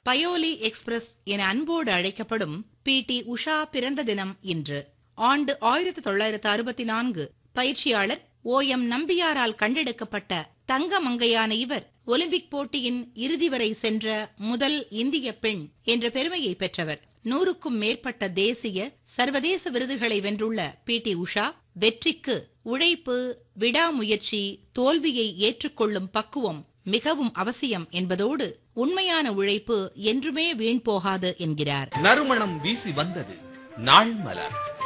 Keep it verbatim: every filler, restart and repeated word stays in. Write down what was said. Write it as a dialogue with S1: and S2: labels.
S1: Payyoli express என அன்போடு அழைக்கப்படும் பி டி உஷா பிறந்த தினம் இன்று. ஆண்டு ஆயிரத்தி தொள்ளாயிரத்து அறுபத்தி நான்கு. பயிற்சியாளர் ஓ எம் நம்பியாரால் கண்டெடுக்கப்பட்ட தங்க மங்கையான இவர் ஒலிம்பிக் போட்டியின் இறுதி வரை சென்ற முதல் இந்திய பெண் என்ற பெருமையை பெற்றவர். நூறுக்கும் மேற்பட்ட தேசிய சர்வதேச விருதுகளை வென்றுள்ள பி டி உஷா வெற்றிக்கு உழைப்பு, விடாமுயற்சி, தோல்வியை ஏற்றுக்கொள்ளும் பக்குவம் மிகவும் அவசியம் என்பதோடு உண்மையான உழைப்பு என்றுமே வீண் போகாது என்கிறார்.
S2: நறுமணம் வீசி வந்தது நாள் மலர்.